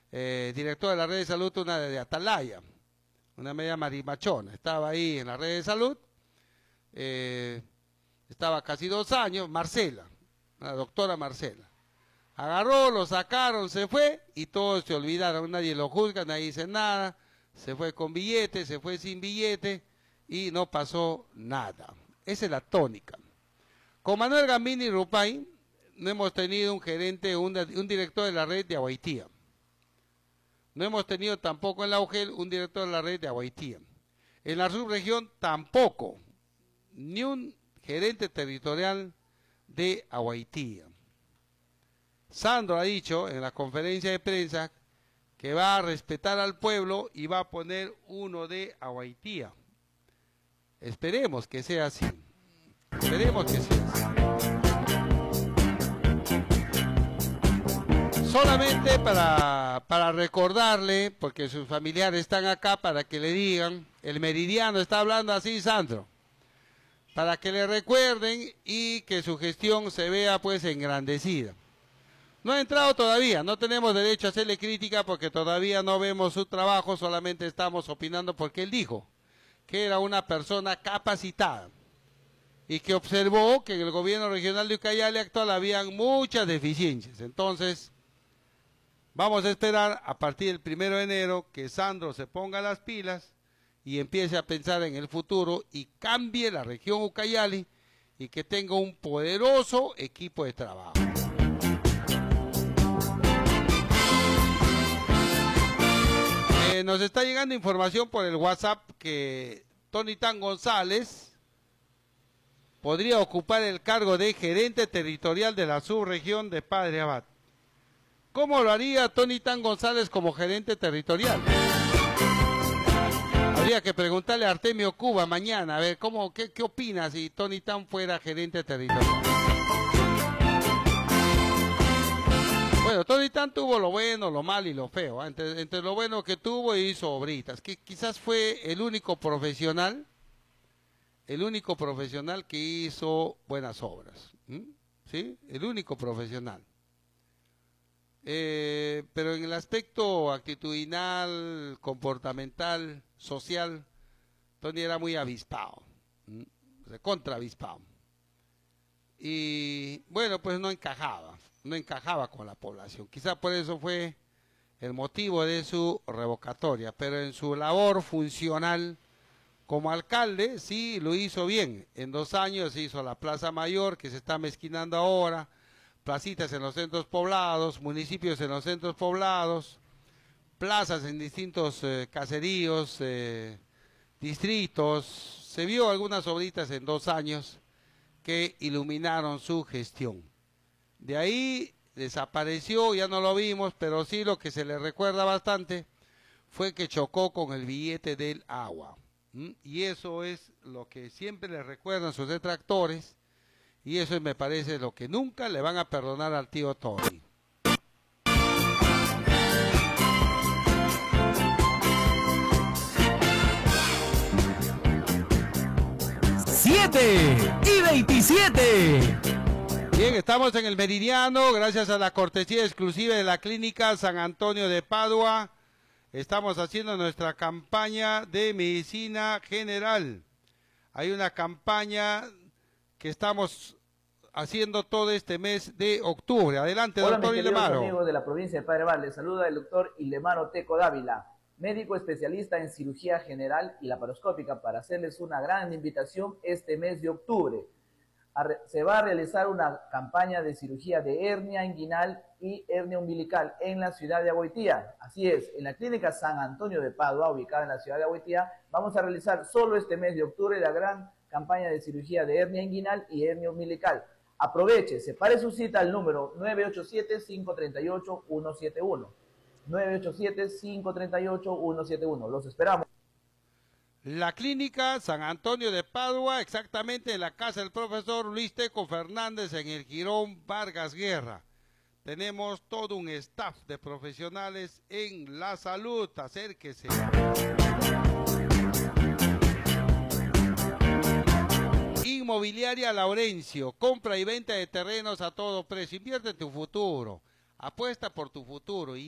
director de la red de salud, una de Atalaya, una media marimachona. Estaba ahí en la red de salud, estaba casi 2 años, Marcela, la doctora Marcela. Agarró, lo sacaron, se fue y todos se olvidaron, nadie lo juzga, nadie dice nada, se fue con billete, se fue sin billete y no pasó nada. Esa es la tónica. Con Manuel Gambini Rupay no hemos tenido un gerente, un director de la red de Aguaitía. No hemos tenido tampoco en la UGEL un director de la red de Aguaitía. En la subregión tampoco, ni un gerente territorial de Aguaitía. Sandro ha dicho en la conferencia de prensa que va a respetar al pueblo y va a poner uno de Aguaitía. Esperemos que sea así. Esperemos que sea así. Solamente para recordarle, porque sus familiares están acá, para que le digan, el meridiano está hablando así, Sandro, para que le recuerden y que su gestión se vea pues engrandecida. No ha entrado todavía, no tenemos derecho a hacerle crítica porque todavía no vemos su trabajo, solamente estamos opinando porque él dijo que era una persona capacitada y que observó que en el gobierno regional de Ucayali actual habían muchas deficiencias. Entonces, vamos a esperar a partir del 1 de enero que Sandro se ponga las pilas y empiece a pensar en el futuro y cambie la región Ucayali y que tenga un poderoso equipo de trabajo. Nos está llegando información por el WhatsApp que Tony Tan González podría ocupar el cargo de gerente territorial de la subregión de Padre Abad. ¿Cómo lo haría Tony Tan González como gerente territorial? Habría que preguntarle a Artemio Cuba mañana, a ver, ¿qué opina si Tony Tan fuera gerente territorial? Bueno, Tony Tan tuvo lo bueno, lo malo y lo feo. Entre lo bueno que tuvo, hizo obritas, que quizás fue el único profesional que hizo buenas obras. ¿Sí? El único profesional. Pero en el aspecto actitudinal, comportamental, social, Tony era muy avispado, recontra avispado. Y bueno, pues no encajaba con la población. Quizá por eso fue el motivo de su revocatoria, pero en su labor funcional como alcalde sí lo hizo bien. En 2 años hizo la Plaza Mayor, que se está mezquinando ahora, placitas en los centros poblados, municipios en los centros poblados, plazas en distintos caseríos, distritos. Se vio algunas obritas en 2 años que iluminaron su gestión. De ahí desapareció, ya no lo vimos, pero sí lo que se le recuerda bastante fue que chocó con el billete del agua. Y eso es lo que siempre le recuerdan sus detractores, y eso me parece lo que nunca le van a perdonar al tío Tony. ¡7:27! Bien, estamos en el Meridiano, gracias a la cortesía exclusiva de la Clínica San Antonio de Padua. Estamos haciendo nuestra campaña de medicina general. Hay una campaña que estamos haciendo todo este mes de octubre. Adelante, doctor Ilemaro. Hola, amigos de la provincia de Padre Abad, les saluda el doctor Ilemaro Teco Dávila, médico especialista en cirugía general y laparoscópica, para hacerles una gran invitación este mes de octubre. Se va a realizar una campaña de cirugía de hernia inguinal y hernia umbilical en la ciudad de Aguaitía. Así es, en la Clínica San Antonio de Padua, ubicada en la ciudad de Aguaitía, vamos a realizar solo este mes de octubre la gran campaña de cirugía de hernia inguinal y hernia umbilical. Aproveche, separe su cita al número 987-538-171. 987-538-171. Los esperamos. La Clínica San Antonio de Padua, exactamente en la casa del profesor Luis Teco Fernández, en el Jirón Vargas Guerra. Tenemos todo un staff de profesionales en la salud. Acérquese. Inmobiliaria Laurencio, compra y venta de terrenos a todo precio. Invierte en tu futuro, apuesta por tu futuro.